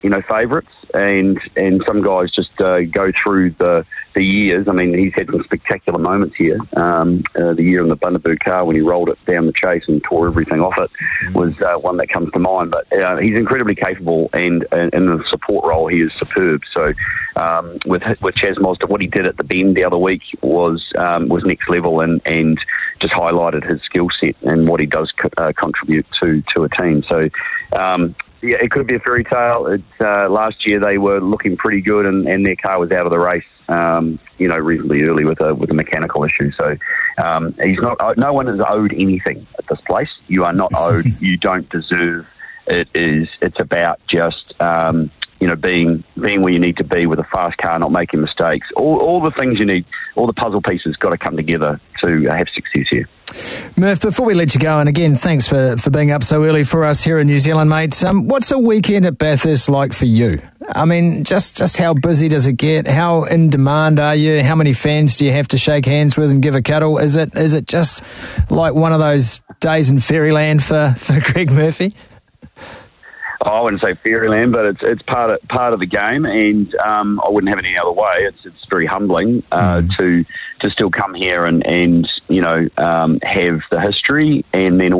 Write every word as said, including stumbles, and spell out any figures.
you know, favourites, and and some guys just uh, go through the the years. I mean, he's had some spectacular moments here. Um, uh, the year in the Bundaberg car when he rolled it down the chase and tore everything off it was uh, one that comes to mind. But uh, he's incredibly capable, and, and in the support role, he is superb. So um, with with Chaz Mostert, what he did at the Bend the other week was um, was next level, and, and just highlighted his skill set and what he does co- uh, contribute to to a team. So. Um, Yeah, it could be a fairy tale. It's, uh, last year they were looking pretty good, and, and their car was out of the race, um, you know, reasonably early with a with a mechanical issue. So um, he's not. No one is owed anything at this place. You are not owed. You don't deserve. It is. It's about just um, you know being being where you need to be with a fast car, not making mistakes. All all the things you need, all the puzzle pieces, got to come together to have success here. Murph, before we let you go, and again, thanks for, for being up so early for us here in New Zealand, mate. Um, what's a weekend at Bathurst like for you? I mean, just, just how busy does it get? How in demand are you? How many fans do you have to shake hands with and give a cuddle? Is it is it just like one of those days in fairyland for, for Greg Murphy? Oh, I wouldn't say fairyland, but it's it's part of part of the game, and um, I wouldn't have it any other way. It's it's very humbling uh, mm. to to still come here and and you know um, have the history, and then